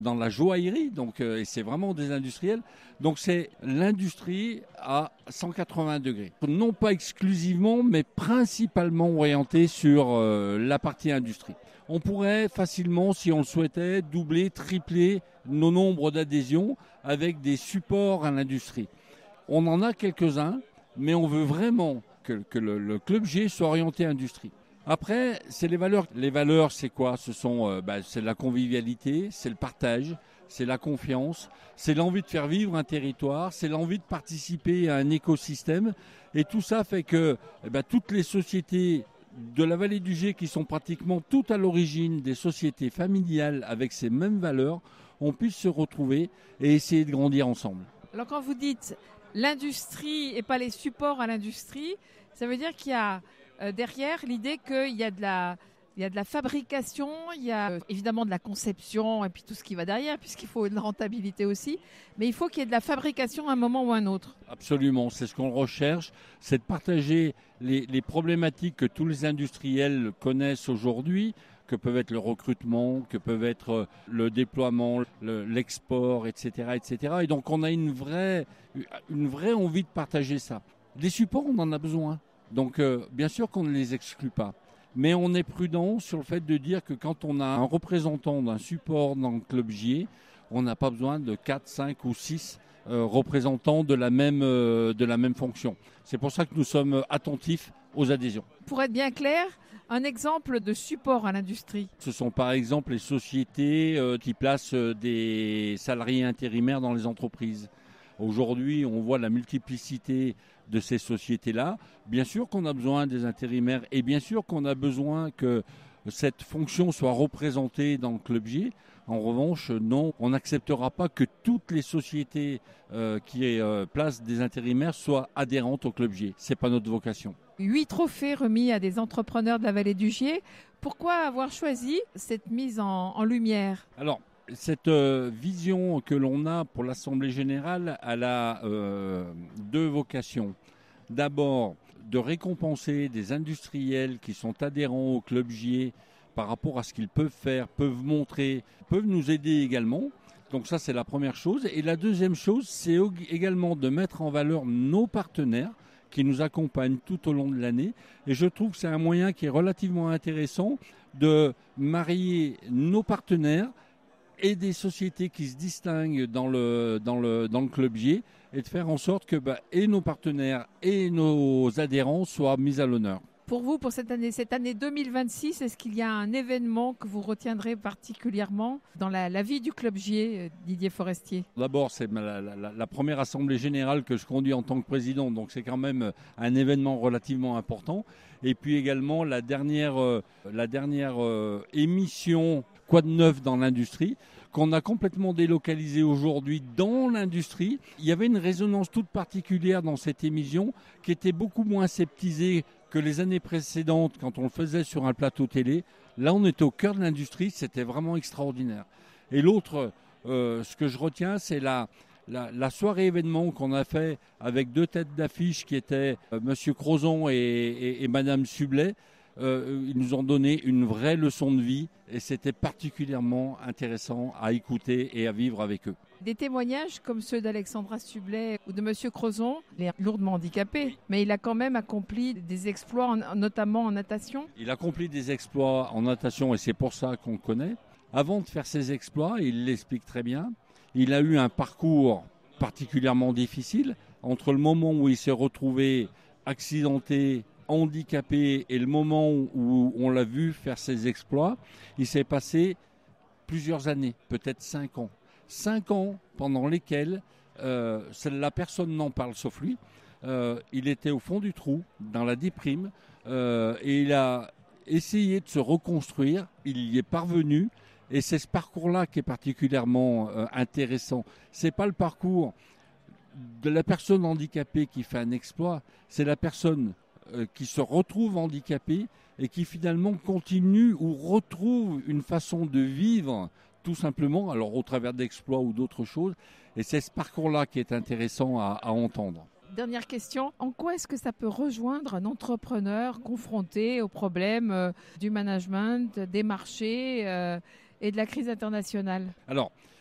dans la joaillerie, et c'est vraiment des industriels. Donc c'est l'industrie à 180 degrés. Non pas exclusivement, mais principalement orienté sur la partie industrie. On pourrait facilement, si on le souhaitait, doubler, tripler nos nombres d'adhésions avec des supports à l'industrie. On en a quelques-uns, mais on veut vraiment que le Club G soit orienté industrie. Après, c'est les valeurs. Les valeurs, c'est quoi ? C'est la convivialité, c'est le partage, c'est la confiance, c'est l'envie de faire vivre un territoire, c'est l'envie de participer à un écosystème. Et tout ça fait que toutes les sociétés de la vallée du Gé, qui sont pratiquement toutes à l'origine des sociétés familiales avec ces mêmes valeurs, on puisse se retrouver et essayer de grandir ensemble. Alors quand vous dites l'industrie et pas les supports à l'industrie, ça veut dire qu'il y a derrière l'idée qu'il y a de la fabrication, il y a évidemment de la conception et puis tout ce qui va derrière, puisqu'il faut une rentabilité aussi, mais il faut qu'il y ait de la fabrication à un moment ou à un autre. Absolument, c'est ce qu'on recherche, c'est de partager les problématiques que tous les industriels connaissent aujourd'hui, que peuvent être le recrutement, que peuvent être le déploiement, l'export, etc., etc. Et donc on a une vraie envie de partager ça. Des supports, on en a besoin. Donc bien sûr qu'on ne les exclut pas. Mais on est prudent sur le fait de dire que quand on a un représentant d'un support dans le Club J, on n'a pas besoin de 4, 5 ou 6 représentants de la même fonction. C'est pour ça que nous sommes attentifs aux adhésions. Pour être bien clair, un exemple de support à l'industrie. Ce sont par exemple les sociétés qui placent des salariés intérimaires dans les entreprises. Aujourd'hui, on voit la multiplicité de ces sociétés-là. Bien sûr qu'on a besoin des intérimaires et bien sûr qu'on a besoin que cette fonction soit représentée dans le Club J. En revanche, non, on n'acceptera pas que toutes les sociétés qui placent des intérimaires soient adhérentes au Club J. Ce n'est pas notre vocation. 8 trophées remis à des entrepreneurs de la vallée du Gier. Pourquoi avoir choisi cette mise en lumière ? Alors, cette vision que l'on a pour l'Assemblée générale, elle a deux vocations. D'abord, de récompenser des industriels qui sont adhérents au Club J par rapport à ce qu'ils peuvent faire, peuvent montrer, peuvent nous aider également. Donc ça, c'est la première chose. Et la deuxième chose, c'est également de mettre en valeur nos partenaires qui nous accompagnent tout au long de l'année. Et je trouve que c'est un moyen qui est relativement intéressant de marier nos partenaires et des sociétés qui se distinguent dans le Club J et de faire en sorte que et nos partenaires et nos adhérents soient mis à l'honneur. Pour vous, pour cette année 2026, est-ce qu'il y a un événement que vous retiendrez particulièrement dans la vie du Club J, Didier Forestier ? D'abord, c'est la première assemblée générale que je conduis en tant que président, donc c'est quand même un événement relativement important. Et puis également la dernière émission Quoi de neuf dans l'industrie, qu'on a complètement délocalisé aujourd'hui dans l'industrie. Il y avait une résonance toute particulière dans cette émission qui était beaucoup moins aseptisée que les années précédentes quand on le faisait sur un plateau télé. Là, on était au cœur de l'industrie, c'était vraiment extraordinaire. Et l'autre, ce que je retiens, c'est la soirée événement qu'on a fait avec deux têtes d'affiche qui étaient Monsieur Crozon et Madame Sublet. Ils nous ont donné une vraie leçon de vie et c'était particulièrement intéressant à écouter et à vivre avec eux. Des témoignages comme ceux d'Alexandra Sublet ou de Monsieur Crozon, il est lourdement handicapé, mais il a quand même accompli des exploits, notamment en natation. Il a accompli des exploits en natation et c'est pour ça qu'on le connaît. Avant de faire ses exploits, il l'explique très bien, il a eu un parcours particulièrement difficile entre le moment où il s'est retrouvé accidenté, handicapé et le moment où on l'a vu faire ses exploits. Il s'est passé plusieurs années, peut-être 5 ans. 5 ans pendant lesquels la personne n'en parle sauf lui. Il était au fond du trou, dans la déprime, et il a essayé de se reconstruire. Il y est parvenu. Et c'est ce parcours-là qui est particulièrement intéressant. Ce n'est pas le parcours de la personne handicapée qui fait un exploit, c'est la personne qui se retrouve handicapée et qui finalement continue ou retrouve une façon de vivre tout simplement, alors au travers d'exploits ou d'autres choses. Et c'est ce parcours-là qui est intéressant à entendre. Dernière question, en quoi est-ce que ça peut rejoindre un entrepreneur confronté aux problèmes du management, des marchés et de la crise internationale? Alors,